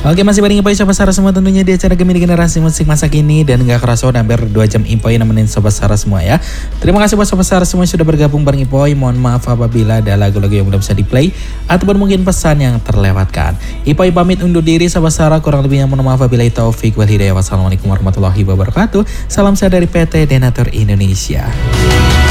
Oke, masih bareng Ipoi Sobat Sarah semua tentunya di acara Gemini Generasi Musik Masa Kini. Dan gak kerasa udah hampir 2 jam Ipoi nemenin Sobat Sarah semua ya. Terima kasih buat Sobat Sarah semua yang sudah bergabung bareng Ipoi. Mohon maaf apabila ada lagu-lagu yang belum bisa di-play ataupun mungkin pesan yang terlewatkan. Ipoi pamit undur diri Sobat Sarah, kurang lebihnya mohon maaf apabila taufik wal hidayah. Wassalamualaikum warahmatullahi wabarakatuh. Salam saya dari PT Denatur Indonesia.